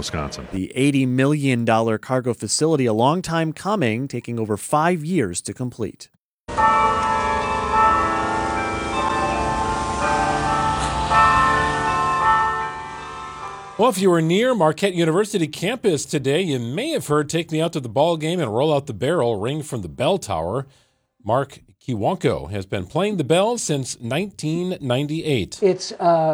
Wisconsin. The $80 million cargo facility, a long time coming, taking over 5 years to complete. Well, if you were near Marquette University campus today, you may have heard "Take Me Out to the Ball Game and Roll Out the Barrel" ring from the bell tower. Mark Kiwanko has been playing the bell since 1998. It's